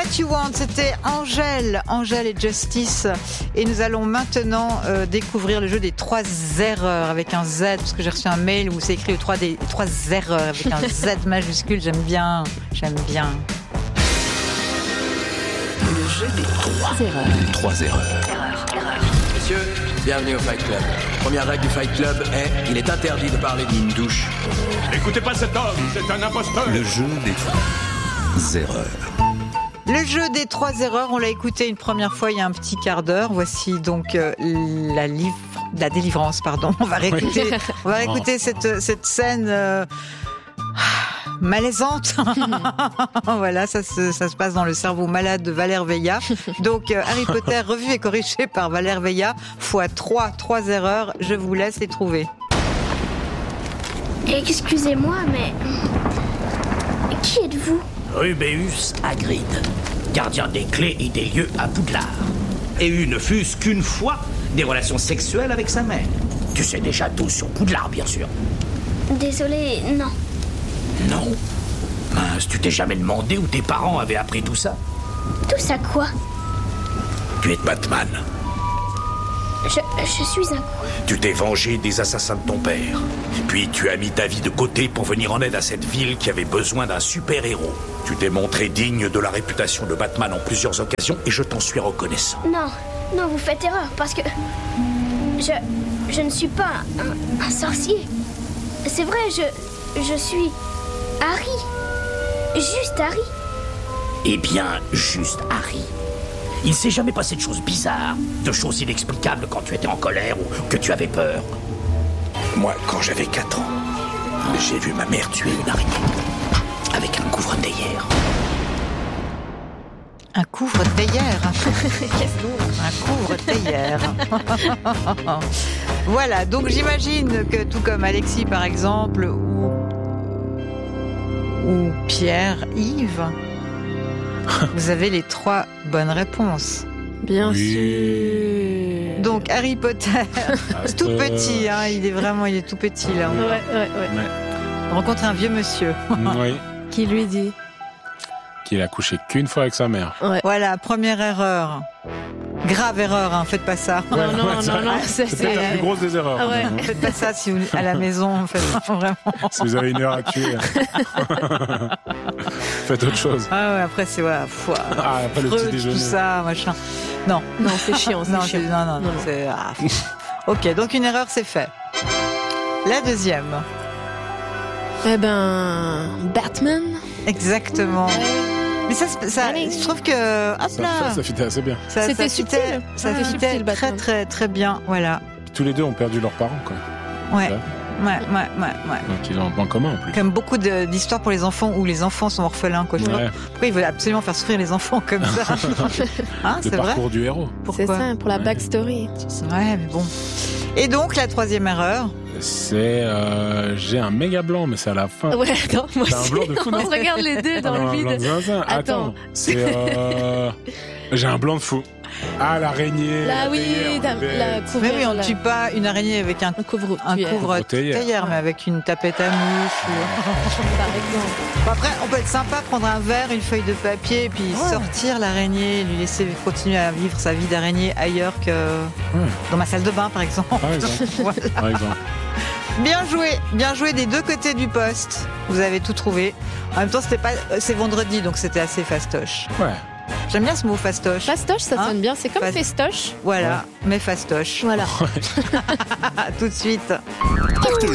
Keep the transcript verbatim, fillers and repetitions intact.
What You Want, c'était Angèle, Angèle et Justice. Et nous allons maintenant euh, découvrir le jeu des trois erreurs avec un Z, parce que j'ai reçu un mail où c'est écrit les trois, des, trois erreurs avec un Z majuscule. J'aime bien, j'aime bien. Le jeu des trois erreurs. Trois erreurs. Erreur, erreur. Messieurs, bienvenue au Fight Club. Première règle du Fight Club est il est interdit de parler d'une douche. N'écoutez pas cet homme, c'est un imposteur. Le jeu des trois erreurs. Le jeu des trois erreurs, on l'a écouté une première fois il y a un petit quart d'heure. Voici donc euh, la, livre, la délivrance, pardon. On va réécouter, on va réécouter cette, cette scène euh, malaisante. Voilà, ça se, ça se passe dans le cerveau malade de Valère Veilla. Donc euh, Harry Potter revu et corrigé par Valère Veilla, fois trois, trois erreurs. Je vous laisse les trouver. Excusez-moi, mais... Qui êtes-vous ? Rubéus Hagrid, gardien des clés et des lieux à Poudlard. Et eu ne fût-ce qu'une fois des relations sexuelles avec sa mère. Tu sais déjà tout sur Poudlard, bien sûr. Désolée, non. Non. Mince, tu t'es jamais demandé où tes parents avaient appris tout ça? Tout ça quoi ? Tu es Batman. Je, je suis un quoi ? Tu t'es vengé des assassins de ton père. Puis tu as mis ta vie de côté pour venir en aide à cette ville qui avait besoin d'un super-héros. Tu t'es montré digne de la réputation de Batman en plusieurs occasions et je t'en suis reconnaissant. Non, non, vous faites erreur parce que... Je... Je ne suis pas un, un sorcier. C'est vrai, je... Je suis... Harry. Juste Harry. Eh bien, juste Harry. Il s'est jamais passé de choses bizarres, de choses inexplicables quand tu étais en colère ou que tu avais peur. Moi, quand j'avais quatre ans, j'ai vu ma mère tuer une araignée avec un couvre-théière. Un couvre-théière. Un couvre-théière. Voilà, donc j'imagine que tout comme Alexis par exemple, ou, ou Pierre, Yves, vous avez les trois bonnes réponses. Bien Oui. sûr. Donc Harry Potter, tout petit, hein, il est vraiment, il est tout petit là. Ouais, ouais, ouais. Ouais. On rencontre un vieux monsieur. Oui. Qui lui dit ? Qu'il a couché qu'une fois avec sa mère. Ouais. Voilà, première erreur. Grave erreur, hein, faites pas ça. Non, non, ouais, non, c'est non, vrai. non, ça, C'est c'est... peut-être la plus grosse des erreurs. Ah ouais. Faites pas ça si vous à la maison, faites vraiment. Si vous avez une heure à tuer, faites autre chose. Ah ouais, après c'est voilà, foi, Ah, après le Freud, petit déjeuner. tout ça, machin. Non, Non, c'est chiant, c'est non, chiant. c'est- non, non, non, Non, non. c'est ah. Ok, donc une erreur c'est fait. La deuxième, Eh ben... Batman ? exactement. Mais ça, c'est- ça, Allez. je trouve que hop Ça, là, ça fitait assez bien. ça, C'était ça subtil. fitait- ça C'était fitait subtil, très Batman. très très bien. Voilà. Tous les deux ont perdu leurs parents, quoi. Ouais, Ouais. ouais, ouais, ouais, ouais. Donc ils ont un point commun en plus. Comme beaucoup de- d'histoires pour les enfants où les enfants sont orphelins. Quoi. Je sais pas Ouais. pourquoi ils veulent absolument faire souffrir les enfants comme ça. Hein, Le c'est vrai. parcours du héros. C'est Pourquoi ça, pour la Ouais. backstory. Ouais, mais bon. Et donc la troisième erreur. C'est euh, j'ai un méga blanc, mais c'est à la fin. Ouais, attends, moi T'as un aussi. blanc de fou, non On se regarde les deux dans Ah, le un blanc de vide. zinzin. Attends, Attends. c'est euh, j'ai un blanc de fou. Ah, l'araignée. Là, la oui, théière, la, bête. la couvre... Mais oui, on ne la- tue pas une araignée avec un, Un couvre un tueur, couvre théière. théière, mais avec une tapette à mouche. ou- par exemple. Bon, après, on peut être sympa, prendre un verre, une feuille de papier, et puis sortir l'araignée, lui laisser continuer à vivre sa vie d'araignée ailleurs que dans ma salle de bain, par exemple. Par exemple. Voilà. Par exemple. Bien joué, bien joué des deux côtés du poste. Vous avez tout trouvé. En même temps, c'était pas, c'est vendredi, donc c'était assez fastoche. Ouais. J'aime bien ce mot fastoche. Fastoche, ça Hein sonne bien. C'est comme Fast- festoche. Voilà, mais fastoche. Voilà. À tout de suite. Le